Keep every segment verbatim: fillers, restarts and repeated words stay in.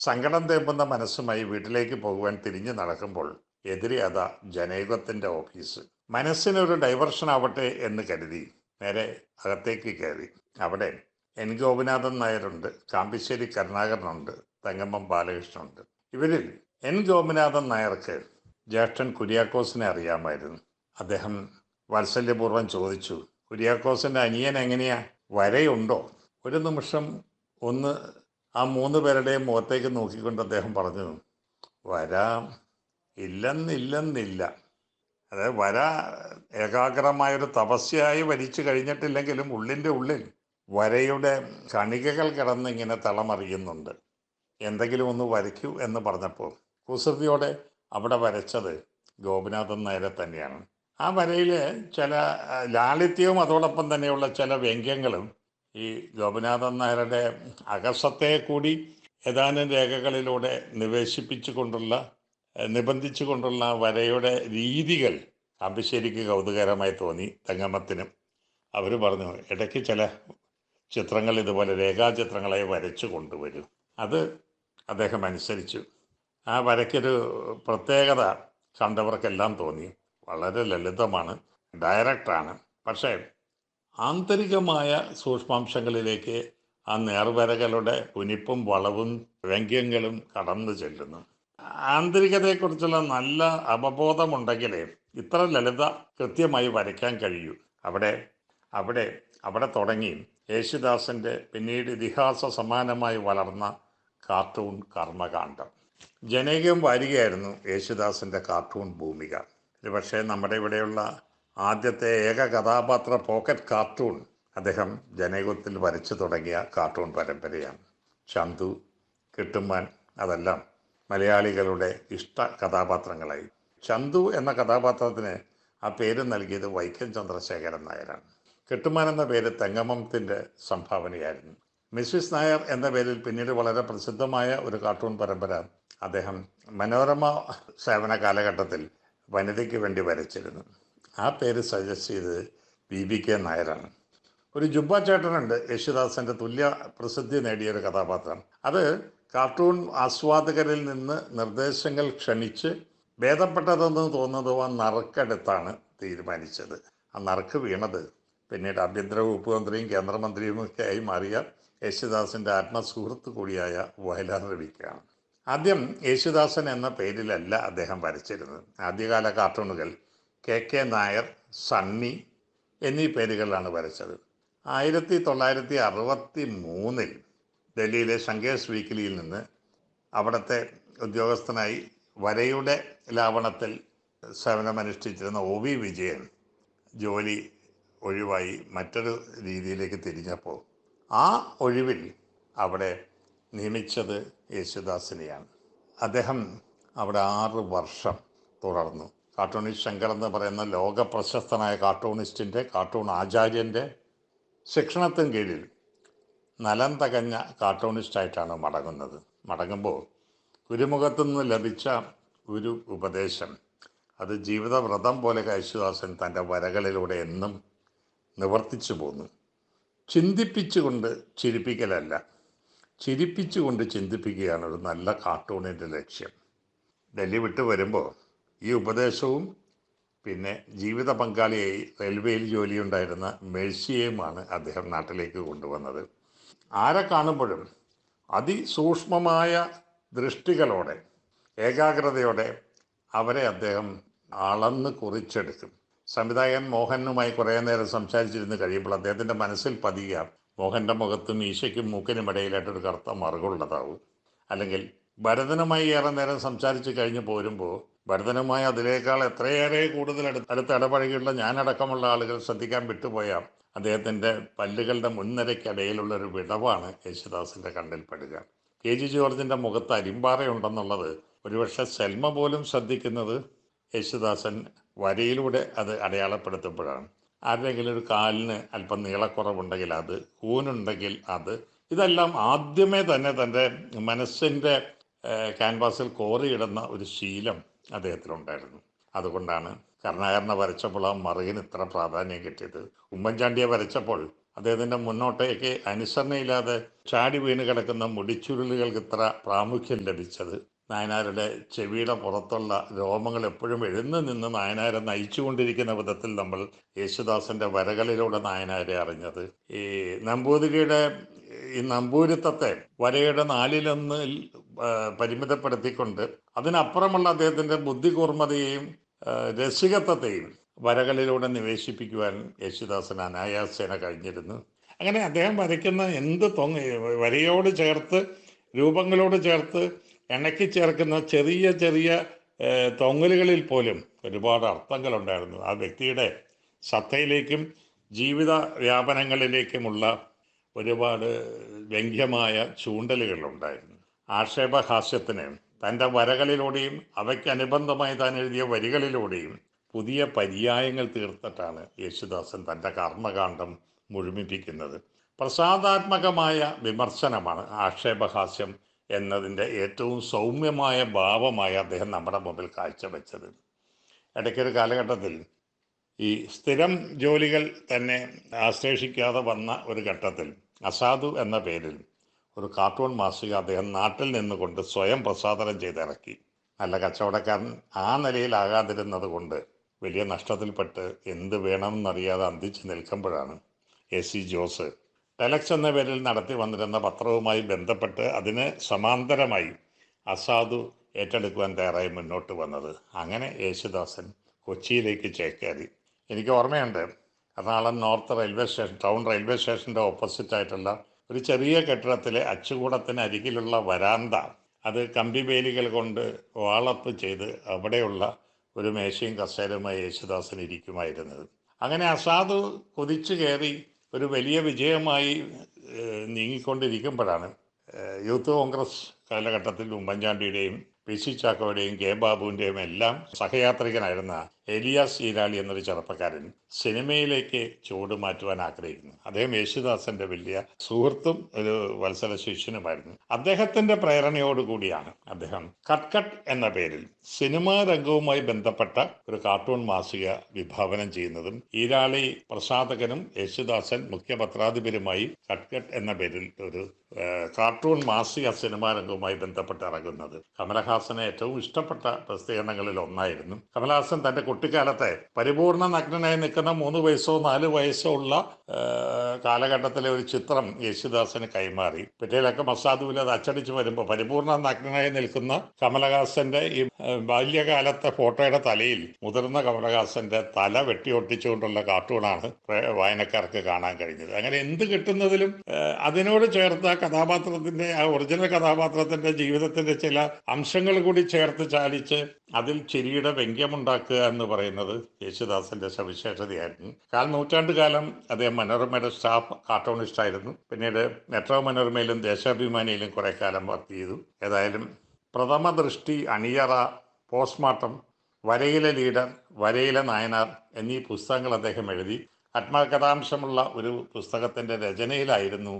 സങ്കടം തേമ്പുന്ന മനസ്സുമായി വീട്ടിലേക്ക് പോകുവാൻ തിരിഞ്ഞു നടക്കുമ്പോൾ എതിരെ അതാ ജനയുഗത്തിന്റെ ഓഫീസ്. മനസ്സിനൊരു ഡൈവർഷൻ ആവട്ടെ എന്ന് കരുതി നേരെ അകത്തേക്ക് കയറി. അവിടെ എൻ ഗോപിനാഥൻ നായരുണ്ട്, കാമ്പിശ്ശേരി കരുണാകരനുണ്ട്, തെങ്ങമ്മം ബാലകൃഷ്ണനുണ്ട്. ഇവരിൽ എൻ ഗോപിനാഥൻ നായർക്ക് ജ്യേഷ്ഠൻ കുര്യാക്കോസിനെ അറിയാമായിരുന്നു. അദ്ദേഹം വാത്സല്യപൂർവ്വം ചോദിച്ചു, കുര്യാക്കോസിന്റെ അനിയൻ എങ്ങനെയാ, വരയുണ്ടോ? ഒരു നിമിഷം ഒന്ന് ആ മൂന്ന് പേരുടെയും മുഖത്തേക്ക് നോക്കിക്കൊണ്ട് അദ്ദേഹം പറഞ്ഞു, വരാം, ഇല്ലെന്നില്ലെന്നില്ല. അതായത് വര ഏകാഗ്രമായൊരു തപസ്യായി വരിച്ചു കഴിഞ്ഞിട്ടില്ലെങ്കിലും ഉള്ളിൻ്റെ ഉള്ളിൽ വരയുടെ കണികകൾ കിടന്ന് ഇങ്ങനെ തളമറിയുന്നുണ്ട്. എന്തെങ്കിലും ഒന്ന് വരയ്ക്കൂ എന്ന് പറഞ്ഞപ്പോൾ കുസൃതിയോടെ അവിടെ വരച്ചത് ഗോപിനാഥൻ നായരെ തന്നെയാണ്. ആ വരയിൽ ചില ലാളിത്യവും അതോടൊപ്പം തന്നെയുള്ള ചില വ്യംഗ്യങ്ങളും ഈ ഗോപിനാഥൻ നായരുടെ അകസത്തെ കൂടി ഏതാനും രേഖകളിലൂടെ നിവേശിപ്പിച്ചു കൊണ്ടുള്ള നിബന്ധിച്ചു കൊണ്ടുള്ള വരയുടെ രീതികൾ കാമ്പിശ്ശേരിക്ക് കൗതുകകരമായി തോന്നി. തെങ്ങമ്മത്തിനും അവർ പറഞ്ഞു, ഇടയ്ക്ക് ചില ചിത്രങ്ങൾ ഇതുപോലെ രേഖാചിത്രങ്ങളായി വരച്ചു കൊണ്ടുവരും. അത് അദ്ദേഹം അനുസരിച്ചു. ആ വരയ്ക്കൊരു പ്രത്യേകത കണ്ടവർക്കെല്ലാം തോന്നി. വളരെ ലളിതമാണ്, ഡയറക്റ്റാണ്. പക്ഷേ ആന്തരികമായ സൂക്ഷ്മാംശങ്ങളിലേക്ക് ആ നേർവരകളുടെ കുനിപ്പും വളവും വ്യംഗ്യങ്ങളും കടന്നു ചെല്ലുന്നു. ആന്തരികതയെക്കുറിച്ചുള്ള നല്ല അവബോധമുണ്ടെങ്കിലേ ഇത്ര ലളിത കൃത്യമായി വരയ്ക്കാൻ കഴിയൂ. അവിടെ അവിടെ അവിടെ തുടങ്ങി യേശുദാസിൻ്റെ പിന്നീട് ഇതിഹാസ സമാനമായി വളർന്ന കാർട്ടൂൺ കർമ്മകാണ്ഡം. ജനകീയം വാരികയായിരുന്നു യേശുദാസിൻ്റെ കാർട്ടൂൺ ഭൂമിക. പക്ഷേ നമ്മുടെ ഇവിടെയുള്ള ആദ്യത്തെ ഏക കഥാപാത്ര പോക്കറ്റ് കാർട്ടൂൺ അദ്ദേഹം ജനയുഗത്തിൽ വരച്ചു തുടങ്ങിയ കാർട്ടൂൺ പരമ്പരയാണ്. ചന്തു, കിട്ടുമ്മാൻ, അതെല്ലാം മലയാളികളുടെ ഇഷ്ട കഥാപാത്രങ്ങളായി. ചന്തു എന്ന കഥാപാത്രത്തിന് ആ പേര് നൽകിയത് വൈക്കം ചന്ദ്രശേഖരൻ നായരാണ്. കിട്ടുമ്മാൻ എന്ന പേര് തെങ്ങമ്മത്തിൻ്റെ സംഭാവനയായിരുന്നു. മിസ്സിസ് നായർ എന്ന പേരിൽ പിന്നീട് വളരെ പ്രസിദ്ധമായ ഒരു കാർട്ടൂൺ പരമ്പര അദ്ദേഹം മനോരമ സേവന കാലഘട്ടത്തിൽ വനിതയ്ക്ക് വേണ്ടി വരച്ചിരുന്നു. ആ പേര് സജസ്റ്റ് ചെയ്ത് ബി ബി കെ നായരാണ്. ഒരു ജുബ്ബ ചേട്ടനുണ്ട്, യേശുദാസിൻ്റെ തുല്യ പ്രസിദ്ധി നേടിയൊരു കഥാപാത്രം. അത് കാർട്ടൂൺ ആസ്വാദകരിൽ നിന്ന് നിർദ്ദേശങ്ങൾ ക്ഷണിച്ച് ഭേദപ്പെട്ടതെന്ന് തോന്നുന്നതോ ആ നറുക്കെടുത്താണ് തീരുമാനിച്ചത്. ആ നറുക്ക് വീണത് പിന്നീട് ആഭ്യന്തര വകുപ്പ് മന്ത്രിയും കേന്ദ്രമന്ത്രിയുമൊക്കെ ആയി മാറിയ യേശുദാസിൻ്റെ ആത്മസുഹൃത്ത് കൂടിയായ വയലാർ രവിക്കാണ്. ആദ്യം യേശുദാസൻ എന്ന പേരിലല്ല അദ്ദേഹം വരച്ചിരുന്നത്. ആദ്യകാല കാർട്ടൂണുകൾ കെ കെ നായർ, സണ്ണി എന്നീ പേരുകളിലാണ് വരച്ചത്. ആയിരത്തി തൊള്ളായിരത്തി അറുപത്തി മൂന്നിൽ ഡൽഹിയിലെ ശങ്കേഴ്സ് വീക്കിലിയിൽ നിന്ന് അവിടുത്തെ ഉദ്യോഗസ്ഥനായി വരയുടെ ലാവണത്തിൽ സേവനമനുഷ്ഠിച്ചിരുന്ന ഒ വി വിജയൻ ജോലി ഒഴിവായി മറ്റൊരു രീതിയിലേക്ക് തിരിഞ്ഞപ്പോൾ ആ ഒഴിവിൽ അവിടെ നിയമിച്ചത് യേശുദാസിനെയാണ്. അദ്ദേഹം അവിടെ ആറ് വർഷം തുടർന്നു. കാർട്ടൂണിസ്റ്റ് ശങ്കർ എന്ന് പറയുന്ന ലോക പ്രശസ്തനായ കാർട്ടൂണിസ്റ്റിൻ്റെ, കാർട്ടൂൺ ആചാര്യൻ്റെ ശിക്ഷണത്തിന് കീഴിൽ നലം തകഞ്ഞ കാർട്ടൂണിസ്റ്റായിട്ടാണ് മടങ്ങുന്നത്. മടങ്ങുമ്പോൾ ഗുരുമുഖത്തു നിന്ന് ലഭിച്ച ഒരു ഉപദേശം, അത് ജീവിതവ്രതം പോലെ യേശുദാസൻ തൻ്റെ വരകളിലൂടെ എന്നും നിവർത്തിച്ചു പോന്നു. ചിന്തിപ്പിച്ചുകൊണ്ട് ചിരിപ്പിക്കലല്ല, ചിരിപ്പിച്ചുകൊണ്ട് ചിന്തിപ്പിക്കുകയാണ് ഒരു നല്ല കാർട്ടൂണിൻ്റെ ലക്ഷ്യം. ഡൽഹി വിട്ടു വരുമ്പോൾ ഈ ഉപദേശവും പിന്നെ ജീവിത പങ്കാളിയായി റെയിൽവേയിൽ ജോലിയുണ്ടായിരുന്ന മേഴ്സിയെയുമാണ് അദ്ദേഹം നാട്ടിലേക്ക് കൊണ്ടുവന്നത്. ആരെ കാണുമ്പോഴും അതിസൂക്ഷ്മമായ ദൃഷ്ടികളോടെ, ഏകാഗ്രതയോടെ അവരെ അദ്ദേഹം അളന്ന് കുറിച്ചെടുക്കും. സംവിധായകൻ മോഹനുമായി കുറേ നേരം സംസാരിച്ചിരുന്ന് കഴിയുമ്പോൾ അദ്ദേഹത്തിൻ്റെ മനസ്സിൽ പതിയുക മോഹൻ്റെ മുഖത്തും ഈശയ്ക്കും മൂക്കിനും ഇടയിലായിട്ടൊരു കറുത്ത മറുകുള്ളതാവും. അല്ലെങ്കിൽ ഭരതനുമായി ഏറെ നേരം സംസാരിച്ച് കഴിഞ്ഞ് പോരുമ്പോൾ ഭരതനുമായി അതിനേക്കാൾ എത്രയേറെ കൂടുതൽ അടുത്ത് അടുത്ത് ഇടപഴകിയുള്ള ഞാനടക്കമുള്ള ആളുകൾ ശ്രദ്ധിക്കാൻ വിട്ടുപോയ അദ്ദേഹത്തിൻ്റെ പല്ലുകളുടെ മുൻനിരയ്ക്കിടയിലുള്ള ഒരു വിടവാണ് യേശുദാസിൻ്റെ കണ്ണിൽപ്പെടുക. കെ ജി ജോർജിൻ്റെ മുഖത്ത് അരിമ്പാറയുണ്ടെന്നുള്ളത് ഒരുപക്ഷെ സെൽമ പോലും ശ്രദ്ധിക്കുന്നത് യേശുദാസൻ വരയിലൂടെ അത് അടയാളപ്പെടുത്തുമ്പോഴാണ്. ആരുടെയെങ്കിലും ഒരു കാലിന് അല്പം നീളക്കുറവുണ്ടെങ്കിൽ അത്, കൂനുണ്ടെങ്കിൽ അത്, ഇതെല്ലാം ആദ്യമേ തന്നെ തൻ്റെ മനസ്സിൻ്റെ ക്യാൻവാസിൽ കോറിയിടുന്ന ഒരു ശീലം അദ്ദേഹത്തിനുണ്ടായിരുന്നു. അതുകൊണ്ടാണ് കരുണാകരനെ വരച്ചപ്പോൾ ആ മറുകിന് ഇത്ര പ്രാധാന്യം കിട്ടിയത്. ഉമ്മൻചാണ്ടിയെ വരച്ചപ്പോൾ അദ്ദേഹത്തിൻ്റെ മുന്നോട്ടേക്ക് അനുസരണയില്ലാതെ ചാടി വീണ് കിടക്കുന്ന മുടിച്ചുരുളുകൾക്ക് ഇത്ര പ്രാമുഖ്യം ലഭിച്ചത് നായനാരുടെ ചെവിയുടെ പുറത്തുള്ള രോമങ്ങൾ എപ്പോഴും എഴുന്നു നിന്ന് നായനാരെ നയിച്ചുകൊണ്ടിരിക്കുന്ന വിധത്തിൽ നമ്മൾ യേശുദാസന്റെ വരകളിലൂടെ നായനാരെ അറിഞ്ഞത്. ഈ നമ്പൂതിരിയുടെ ഈ നമ്പൂരിത്തത്തെ വരയുടെ നാലിലൊന്നിൽ പരിമിതപ്പെടുത്തിക്കൊണ്ട് അതിനപ്പുറമുള്ള അദ്ദേഹത്തിന്റെ ബുദ്ധികൂർമ്മതയെയും രസികത്വത്തെയും വരകളിലൂടെ നിവേശിപ്പിക്കുവാൻ യേശുദാസന് അനായാസേന കഴിഞ്ഞിരുന്നു. അങ്ങനെ അദ്ദേഹം വരയ്ക്കുന്ന എന്ത് തൊങ്ങ വരയോട് ചേർത്ത് രൂപങ്ങളോട് ചേർത്ത് ഇണക്കി ചേർക്കുന്ന ചെറിയ ചെറിയ തൊങ്ങലുകളിൽ പോലും ഒരുപാട് അർത്ഥങ്ങളുണ്ടായിരുന്നു. ആ വ്യക്തിയുടെ സത്തയിലേക്കും ജീവിത വ്യാപനങ്ങളിലേക്കുമുള്ള ഒരുപാട് വ്യംഗ്യമായ ചൂണ്ടലുകളുണ്ടായിരുന്നു. ആക്ഷേപഹാസ്യത്തിന് തൻ്റെ വരകളിലൂടെയും അവയ്ക്കനുബന്ധമായി താൻ എഴുതിയ വരികളിലൂടെയും പുതിയ പര്യായങ്ങൾ തീർത്തിട്ടാണ് യേശുദാസൻ തൻ്റെ കർമ്മകാണ്ഡം മുഴുമിപ്പിക്കുന്നത്. പ്രസാദാത്മകമായ വിമർശനമാണ് ആക്ഷേപഹാസ്യം എന്നതിൻ്റെ ഏറ്റവും സൗമ്യമായ ഭാവമായി അദ്ദേഹം നമ്മുടെ മുമ്പിൽ കാഴ്ചവെച്ചത്. ഇടയ്ക്കൊരു കാലഘട്ടത്തിൽ ഈ സ്ഥിരം ജോലികൾ തന്നെ ആശ്ലേഷിക്കാതെ വന്ന ഒരു ഘട്ടത്തിൽ അസാധു എന്ന പേരിൽ ഒരു കാർട്ടൂൺ മാസിക അദ്ദേഹം നാട്ടിൽ നിന്നുകൊണ്ട് സ്വയം പ്രസാദനം ചെയ്തിറക്കി. നല്ല കച്ചവടക്കാരൻ ആ നിലയിലാകാതിരുന്നത് കൊണ്ട് വലിയ നഷ്ടത്തിൽപ്പെട്ട് എന്ത് വേണമെന്നറിയാതെ അന്തിച്ച് നിൽക്കുമ്പോഴാണ് എ സി ജോസ് ടെലക്സ് എന്ന പേരിൽ നടത്തി വന്നിരുന്ന പത്രവുമായി ബന്ധപ്പെട്ട് അതിന് സമാന്തരമായി അസാധു ഏറ്റെടുക്കുവാൻ തയ്യാറായി മുന്നോട്ട് വന്നത്. അങ്ങനെ യേശുദാസൻ കൊച്ചിയിലേക്ക് ചേക്കേറി. എനിക്ക് ഓർമ്മയുണ്ട്, Ernakulam north railway station town railway സ്റ്റേഷൻ്റെ ഓപ്പോസിറ്റായിട്ടുള്ള ഒരു ചെറിയ കെട്ടിടത്തിലെ അച്ചുകൂടത്തിന് അരികിലുള്ള വരാന്ത അത് കമ്പിവേലികൾ കൊണ്ട് വാളപ്പ് ചെയ്ത് അവിടെയുള്ള ഒരു മേശയും കസേരയുമായി യേശുദാസൻ ഇരിക്കുമായിരുന്നത്. അങ്ങനെ അസാധു കുതിച്ചു കയറി ഒരു വലിയ വിജയമായി നീങ്ങിക്കൊണ്ടിരിക്കുമ്പോഴാണ് യൂത്ത് കോൺഗ്രസ് കാലഘട്ടത്തിൽ ഉമ്മൻചാണ്ടിയുടെയും പി സി ചാക്കോയുടെയും കെ ബാബുവിൻ്റെയും എല്ലാം സഹയാത്രികനായിരുന്ന എലിയാസ് ഈരാളി എന്നൊരു ചെറുപ്പക്കാരൻ സിനിമയിലേക്ക് ചുവട് മാറ്റുവാൻ ആഗ്രഹിക്കുന്നു. അദ്ദേഹം യേശുദാസന്റെ വലിയ സുഹൃത്തും ഒരു വത്സല ശിഷ്യനുമായിരുന്നു. അദ്ദേഹത്തിന്റെ പ്രേരണയോടുകൂടിയാണ് അദ്ദേഹം കട്ട് കട്ട് എന്ന പേരിൽ സിനിമാ രംഗവുമായി ബന്ധപ്പെട്ട ഒരു കാർട്ടൂൺ മാസിക വിഭാവനം ചെയ്യുന്നതും ഈരാളി പ്രസാധകനും യേശുദാസൻ മുഖ്യ പത്രാധിപരുമായി കട്ട് കട്ട് എന്ന പേരിൽ ഒരു കാർട്ടൂൺ മാസിക സിനിമാ രംഗവുമായി ബന്ധപ്പെട്ട് ഇറങ്ങുന്നത്. കമലഹാസന് ഏറ്റവും ഇഷ്ടപ്പെട്ട പ്രസിദ്ധീകരണങ്ങളിൽ ഒന്നായിരുന്നു. കമലഹാസൻ തന്റെ കുട്ടിക്കാലത്തെ പരിപൂർണ നഗ്നനായി നിൽക്കുന്ന മൂന്ന് വയസ്സോ നാല് വയസ്സോ ഉള്ള കാലഘട്ടത്തിലെ ഒരു ചിത്രം യേശുദാസന് കൈമാറി. പിറ്റേലൊക്കെ മസാദുവിൽ അത് അച്ചടിച്ച് വരുമ്പോൾ പരിപൂർണ നഗ്നനായി നിൽക്കുന്ന കമലഹാസന്റെ ഈ ബാല്യകാലത്തെ ഫോട്ടോയുടെ തലയിൽ മുതിർന്ന കമലഹാസന്റെ തല വെട്ടിയൊട്ടിച്ചുകൊണ്ടുള്ള കാർട്ടൂണാണ് വായനക്കാർക്ക് കാണാൻ കഴിഞ്ഞത്. അങ്ങനെ എന്ത് കിട്ടുന്നതിലും അതിനോട് ചേർത്ത കഥാപാത്രത്തിന്റെ ആ ഒറിജിനൽ കഥാപാത്രത്തിന്റെ ജീവിതത്തിന്റെ ചില അംശങ്ങൾ കൂടി ചേർത്ത് ചാലിച്ച് അതിൽ ചിരിയുടെ വ്യംഗ്യമുണ്ടാക്കുക എന്ന് പറയുന്നത് യേശുദാസന്റെ സവിശേഷതയായിരുന്നു. കാൽ നൂറ്റാണ്ട് കാലം അദ്ദേഹം മനോരമയുടെ സ്റ്റാഫ് കാർട്ടൂണിസ്റ്റ് ആയിരുന്നു. പിന്നീട് മെട്രോ മനോരമയിലും ദേശാഭിമാനിയിലും കുറെ കാലം വർക്ക് ചെയ്തു. ഏതായാലും പ്രഥമ ദൃഷ്ടി, അണിയറ, പോസ്റ്റ്മോർട്ടം, വരയിലെ ലീഡർ, വരയിലെ നായനാർ എന്നീ പുസ്തകങ്ങൾ അദ്ദേഹം എഴുതി. ആത്മകഥാംശമുള്ള ഒരു പുസ്തകത്തിന്റെ രചനയിലായിരുന്നു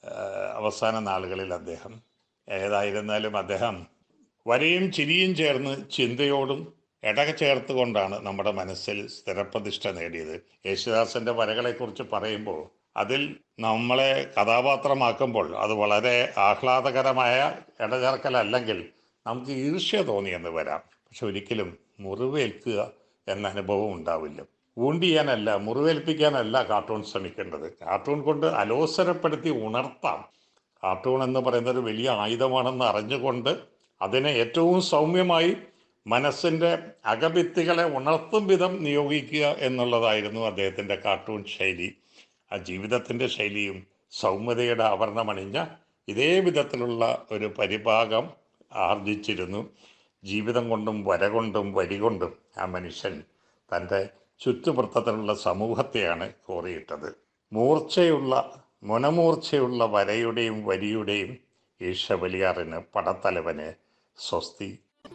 അവസാന നാളുകളിൽ അദ്ദേഹം. ഏതായിരുന്നാലും അദ്ദേഹം വരയും ചിരിയും ചേർന്ന് ചിന്തയോടും ഇടക ചേർത്തുകൊണ്ടാണ് നമ്മുടെ മനസ്സിൽ സ്ഥിരപ്രതിഷ്ഠ നേടിയത്. യേശുദാസന്റെ വരകളെക്കുറിച്ച് പറയുമ്പോൾ അതിൽ നമ്മളെ കഥാപാത്രമാക്കുമ്പോൾ അത് വളരെ ആഹ്ലാദകരമായ ഇടചേർക്കലല്ലെങ്കിൽ നമുക്ക് ഈർഷ്യ തോന്നിയെന്ന് വരാം. പക്ഷെ ഒരിക്കലും മുറിവേൽക്കുക എന്ന അനുഭവം ഉണ്ടാവില്ല. ഊണ്ടിയാനല്ല, മുറിവേൽപ്പിക്കാനല്ല കാർട്ടൂൺ ശ്രമിക്കേണ്ടത്. കാർട്ടൂൺ കൊണ്ട് അലോസരപ്പെടുത്തി ഉണർത്താം. കാർട്ടൂൺ എന്ന് പറയുന്നത് ഒരു വലിയ ആയുധമാണെന്ന് അറിഞ്ഞുകൊണ്ട് അതിനെ ഏറ്റവും സൗമ്യമായി മനസ്സിൻ്റെ അകഭിത്തികളെ ഉണർത്തും വിധം നിയോഗിക്കുക എന്നുള്ളതായിരുന്നു അദ്ദേഹത്തിൻ്റെ കാർട്ടൂൺ ശൈലി. ആ ജീവിതത്തിൻ്റെ ശൈലിയും സൗമ്യതയുടെ ആവരണമണിഞ്ഞ ഇതേ വിധത്തിലുള്ള ഒരു പരിഭാഗം ആർജിച്ചിരുന്നു. ജീവിതം കൊണ്ടും വര കൊണ്ടും വരി കൊണ്ടും ആ മനുഷ്യൻ തൻ്റെ ചുറ്റുവൃത്തത്തിലുള്ള സമൂഹത്തെയാണ് കോറിയിട്ടത്. മൂർച്ചയുള്ള മുനമൂർച്ചയുള്ള വരയുടെയും വരിയുടെയും ഈ ഷെവലിയാറിന് പടത്തലവന് സ്വസ്തി.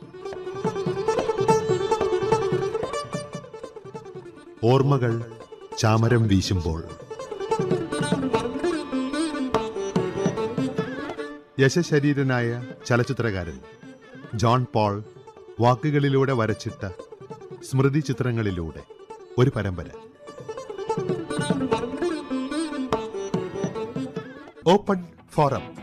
ഓർമ്മകൾ ചാമരം വീശുമ്പോൾ യശശരീരനായ ചലച്ചിത്രകാരൻ ജോൺ പോൾ വാക്കുകളിലൂടെ വരച്ചിട്ട സ്മൃതി ചിത്രങ്ങളിലൂടെ ഒരു പരമ്പര. Open forum.